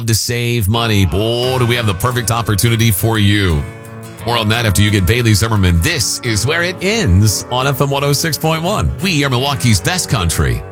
to save money. Boy, do we have the perfect opportunity for you. More on that after you get Bailey Zimmerman. This is where it ends on FM 106.1. We are Milwaukee's best country.